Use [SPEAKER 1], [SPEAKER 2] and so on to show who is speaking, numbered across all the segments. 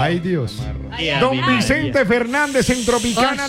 [SPEAKER 1] Ay, Dios. Don Vicente Fernández en Tropicana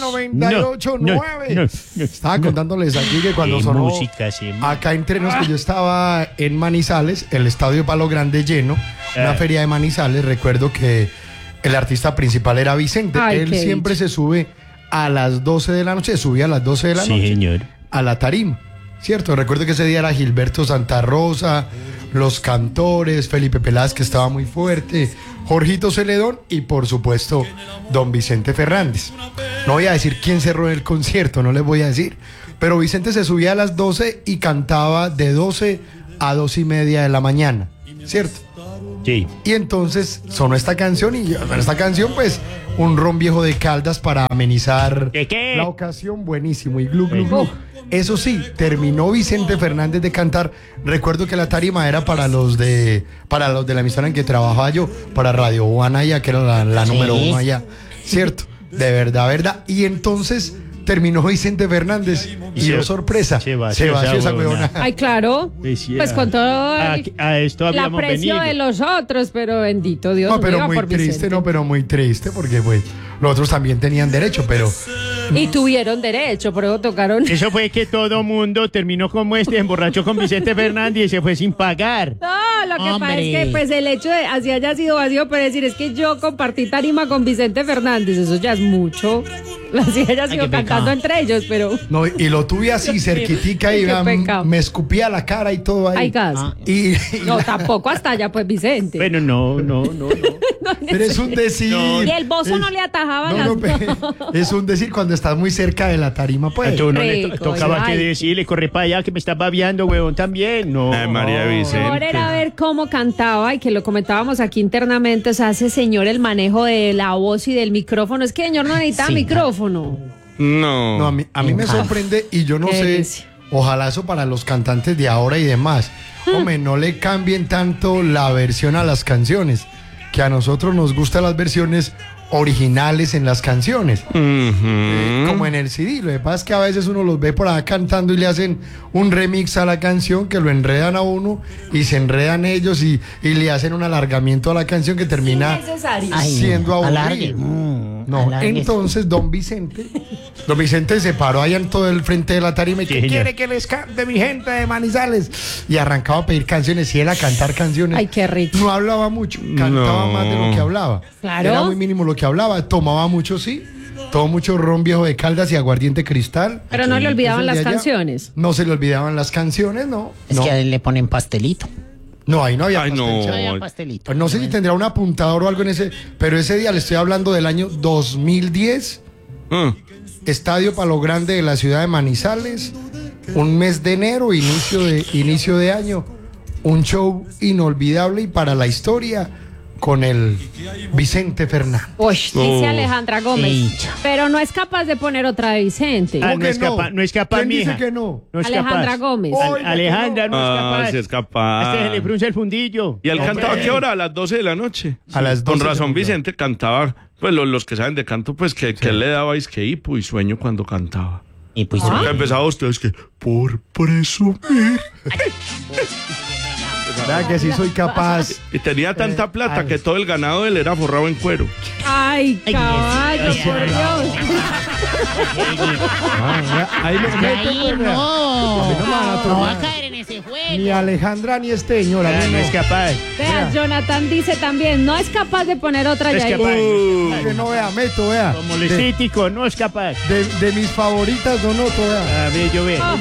[SPEAKER 1] 98.9. Estaba contándoles aquí que cuando sonó
[SPEAKER 2] música, sí,
[SPEAKER 1] acá entre nos, que yo estaba en Manizales, el Estadio Palo Grande lleno, una feria de Manizales. Recuerdo que el artista principal era Vicente.
[SPEAKER 3] Ay,
[SPEAKER 1] Él
[SPEAKER 3] qué
[SPEAKER 1] siempre
[SPEAKER 3] dicha.
[SPEAKER 1] se sube a las 12 de la noche, subía a las 12 de la noche.
[SPEAKER 2] Sí, señor.
[SPEAKER 1] A la tarima, ¿cierto? Recuerdo que ese día era Gilberto Santa Rosa, los cantores, Felipe Peláez, que estaba muy fuerte, Jorgito Celedón y, por supuesto, don Vicente Fernández. No voy a decir quién cerró el concierto, no les voy a decir, pero Vicente se subía a las 12 y cantaba de 12 a 2:30 de la mañana, ¿cierto?
[SPEAKER 2] Sí.
[SPEAKER 1] Y entonces sonó esta canción y esta canción, pues, un ron viejo de Caldas para amenizar
[SPEAKER 2] ¿Qué?
[SPEAKER 1] la ocasión, buenísimo, y glu, glu, glu. Eso sí, terminó Vicente Fernández de cantar. Recuerdo que la tarima era para los de la emisora en que trabajaba yo, para Radio Juana allá, que era la número 1 allá, ¿cierto? De verdad. Y entonces terminó Vicente Fernández y dio sorpresa.
[SPEAKER 2] Se vació
[SPEAKER 1] esa
[SPEAKER 2] esa
[SPEAKER 1] huevona.
[SPEAKER 3] Ay, claro.
[SPEAKER 2] Decía,
[SPEAKER 3] Pues con todo
[SPEAKER 2] a esto
[SPEAKER 3] el
[SPEAKER 2] habíamos
[SPEAKER 3] aprecio
[SPEAKER 2] venido.
[SPEAKER 3] de los otros, pero bendito Dios.
[SPEAKER 1] No, pero
[SPEAKER 3] mío,
[SPEAKER 1] muy
[SPEAKER 3] por
[SPEAKER 1] triste,
[SPEAKER 3] Vicente.
[SPEAKER 1] no, pero muy triste, porque pues los otros también tenían derecho, pero
[SPEAKER 3] Y tuvieron derecho, por eso tocaron.
[SPEAKER 2] Eso fue que todo mundo terminó como emborrachó con Vicente Fernández y se fue sin pagar.
[SPEAKER 3] No, lo que pasa
[SPEAKER 2] Hombre.
[SPEAKER 3] es que pues el hecho de así haya sido vacío, pero decir es que yo compartí tarima con Vicente Fernández, eso ya es mucho. Así haya sido
[SPEAKER 2] qué pecado.
[SPEAKER 3] cantando entre ellos, pero
[SPEAKER 1] no, y lo tuve así cerquitica y
[SPEAKER 3] Qué pecado.
[SPEAKER 1] me escupía la cara y todo ahí.
[SPEAKER 3] hay gas.
[SPEAKER 1] Y
[SPEAKER 3] No, tampoco hasta allá, pues Vicente.
[SPEAKER 2] Bueno, no.
[SPEAKER 3] No hay
[SPEAKER 1] pero es un decir.
[SPEAKER 3] Y el bozo no le atajaba las
[SPEAKER 1] Es un decir cuando estás muy cerca de la tarima, pues.
[SPEAKER 2] A tú no le
[SPEAKER 3] Rico,
[SPEAKER 2] tocaba
[SPEAKER 3] ay.
[SPEAKER 2] que decirle, corre para allá que me estás babeando, huevón, también. No.
[SPEAKER 4] Ay, María Vicente.
[SPEAKER 3] Mejor era ver cómo cantaba y que lo comentábamos aquí internamente. O sea, ese señor, el manejo de la voz y del micrófono. Es que el señor no necesita micrófono.
[SPEAKER 4] No.
[SPEAKER 1] No, a mí me sorprende y yo no
[SPEAKER 3] Qué
[SPEAKER 1] sé,
[SPEAKER 3] delicia.
[SPEAKER 1] ojalá eso para los cantantes de ahora y demás. Hombre, no le cambien tanto la versión a las canciones, que a nosotros nos gustan las versiones originales en las canciones, como en el CD. Lo que pasa es que a veces uno los ve por acá cantando y le hacen un remix a la canción que lo enredan a uno y se enredan ellos y le hacen un alargamiento a la canción que termina
[SPEAKER 3] Innecesario.
[SPEAKER 1] siendo
[SPEAKER 5] alargue.
[SPEAKER 1] aburrido. No,
[SPEAKER 5] Alargue.
[SPEAKER 1] entonces don Vicente se paró allá en todo el frente de la tarima y
[SPEAKER 2] Sí,
[SPEAKER 1] ¿qué
[SPEAKER 2] señor.
[SPEAKER 1] quiere que les cante mi gente de Manizales? Y arrancaba a pedir canciones y él a cantar canciones.
[SPEAKER 3] Ay, qué rico.
[SPEAKER 1] No hablaba mucho, cantaba
[SPEAKER 4] No.
[SPEAKER 1] más de lo que hablaba.
[SPEAKER 3] Claro.
[SPEAKER 1] Era muy mínimo lo que hablaba, tomaba mucho, sí. Tomó mucho ron viejo de Caldas y aguardiente cristal.
[SPEAKER 3] Pero no le olvidaban
[SPEAKER 1] Eso
[SPEAKER 3] las
[SPEAKER 1] de allá.
[SPEAKER 3] canciones.
[SPEAKER 1] No se le olvidaban las canciones, no.
[SPEAKER 5] Es
[SPEAKER 1] no.
[SPEAKER 5] que a él le ponen pastelito.
[SPEAKER 1] No, ahí no había
[SPEAKER 4] Ay,
[SPEAKER 1] pastel,
[SPEAKER 4] no.
[SPEAKER 1] chavo.
[SPEAKER 5] Había pastelito.
[SPEAKER 1] Pues no sé si tendrá un apuntador o algo en ese, pero ese día le estoy hablando del año 2010, Estadio Palo Grande de la ciudad de Manizales, un mes de enero, inicio de año, un show inolvidable y para la historia con el Vicente Fernández.
[SPEAKER 3] Uy, dice Alejandra Gómez.
[SPEAKER 5] Dicha.
[SPEAKER 3] Pero no es capaz de poner otra de Vicente.
[SPEAKER 2] Ah,
[SPEAKER 1] ¿Cómo
[SPEAKER 2] no
[SPEAKER 1] que
[SPEAKER 2] es capaz, no es capaz,
[SPEAKER 1] ¿Quién dice
[SPEAKER 2] mija.
[SPEAKER 1] que no?
[SPEAKER 2] No es
[SPEAKER 3] Alejandra
[SPEAKER 2] capaz.
[SPEAKER 3] Gómez.
[SPEAKER 1] Oiga,
[SPEAKER 2] Alejandra no es capaz.
[SPEAKER 4] Sí es capaz.
[SPEAKER 2] Este se le frunce el fundillo.
[SPEAKER 4] ¿Y él
[SPEAKER 2] Hombre.
[SPEAKER 4] cantaba a qué hora? A las 12 de la noche.
[SPEAKER 1] A las 12
[SPEAKER 4] Con razón
[SPEAKER 1] de la
[SPEAKER 4] Vicente cantaba, pues los que saben de canto, pues que él le daba es que hipo y sueño cuando cantaba.
[SPEAKER 5] Y pues
[SPEAKER 4] Nunca empezaba ustedes que por presumir.
[SPEAKER 1] ¿Verdad que sí soy capaz?
[SPEAKER 4] Y tenía tanta plata que todo el ganado de él era forrado en cuero.
[SPEAKER 3] Ay, caballo, por Dios.
[SPEAKER 1] Ahí me meto,
[SPEAKER 5] ahí
[SPEAKER 1] pues, vea. A mí no me van a
[SPEAKER 5] no
[SPEAKER 1] tomar.
[SPEAKER 5] va a caer en ese juego.
[SPEAKER 1] Ni Alejandra ni este señor. a mí
[SPEAKER 2] Ah, no
[SPEAKER 1] no.
[SPEAKER 2] es capaz.
[SPEAKER 3] Vea, Jonathan dice también, no es capaz de poner otra
[SPEAKER 2] No es
[SPEAKER 3] ya.
[SPEAKER 2] capaz.
[SPEAKER 1] Que no vea, meto, vea.
[SPEAKER 2] Como molestítico, no es capaz.
[SPEAKER 1] De mis favoritas, no noto, vea.
[SPEAKER 2] A ver, yo veo.